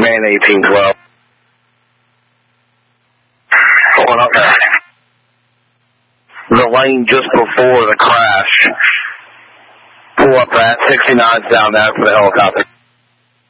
Command 1812. Pulling up there. The lane just before the crash. Pull up that 69's down there for the helicopter.